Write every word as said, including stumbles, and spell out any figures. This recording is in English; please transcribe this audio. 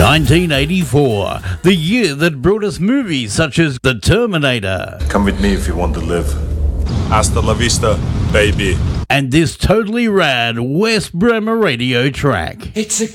nineteen eighty-four, the year that brought us movies such as The Terminator. Come with me if you want to live. Hasta la vista, baby. And this totally rad West Bremer radio track. It's a